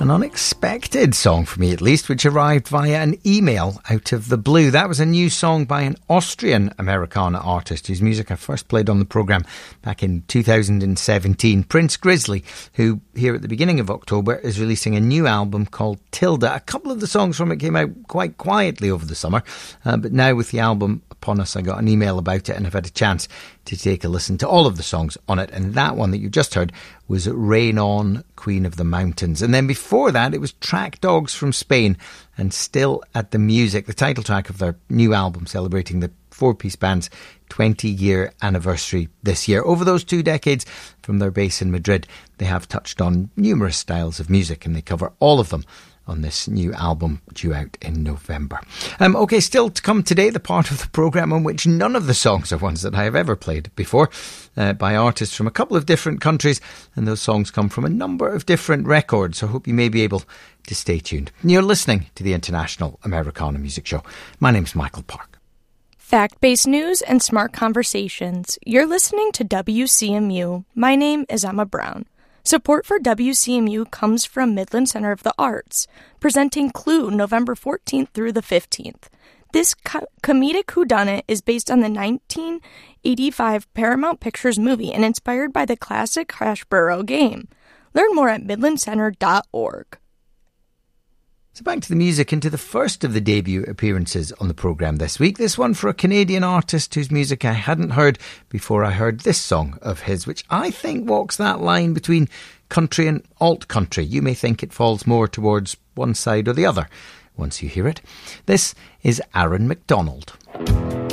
An unexpected song for me, at least, which arrived via an email out of the blue. That was a new song by an Austrian Americana artist whose music I first played on the programme back in 2017. Prince Grizzly, who here at the beginning of October is releasing a new album called Tilda. A couple of the songs from it came out quite quietly over the summer, but now with the album upon us, I got an email about it and I've had a chance to take a listen to all of the songs on it. And that one that you just heard was Rain On, Queen of the Mountains. And then before that, it was Track Dogs from Spain and Still at the Music, the title track of their new album celebrating the four-piece band's 20-year anniversary this year. Over those 2 decades, from their base in Madrid, they have touched on numerous styles of music and they cover all of them on this new album due out in November. OK, still to come today, the part of the programme on which none of the songs are ones that I have ever played before, by artists from a couple of different countries, and those songs come from a number of different records, so I hope you may be able to stay tuned. You're listening to the International Americana Music Show. My name's Michael Park. Fact-based news and smart conversations. You're listening to WCMU. My name is Emma Brown. Support for WCMU comes from Midland Center of the Arts, presenting Clue November 14th through the 15th. This comedic whodunit is based on the 1985 Paramount Pictures movie and inspired by the classic Hashboro game. Learn more at midlandcenter.org. So back to the music and to the first of the debut appearances on the programme this week. This one for a Canadian artist whose music I hadn't heard before I heard this song of his, which I think walks that line between country and alt-country. You may think it falls more towards one side or the other once you hear it. This is Aaron McDonald.